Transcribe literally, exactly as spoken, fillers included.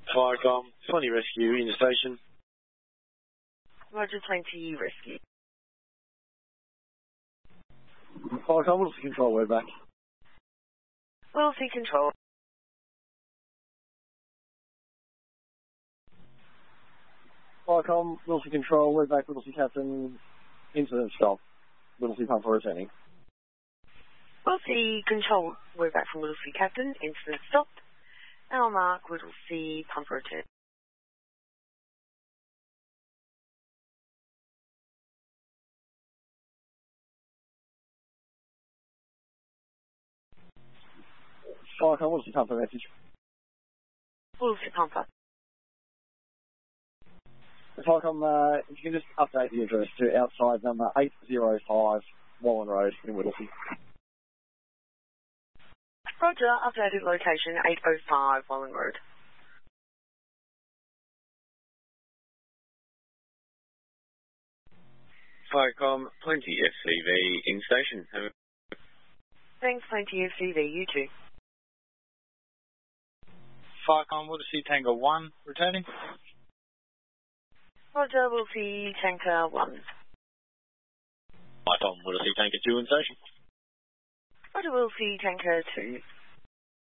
Firecom, twenty rescue in the station. Roger, twenty rescue. Firecom, Wilson Control, we're back. Wilson Control. Firecom, Wilson Control, we're back. Wilson Captain, incident stop. Wilson Pump for returning. Wilson Control, we're back from Wilson Captain, incident stopped. Our mark, Wilson Pump for return. Firecom, Wilson Pump for message. Wilson Pumper. Firecom, uh, if you can just update the address to outside number eight oh five Wallen Road in Whittlesea. Roger, updated location eight oh five Wallen Road. Firecom, plenty F C V in station. Have a Thanks, plenty of C V, you too. Firecom, Whittlesea Tango one, returning. Roger, Whittlesea Tanker one. Firecom, Whittlesea Tanker two in station. Roger, Whittlesea Tanker two.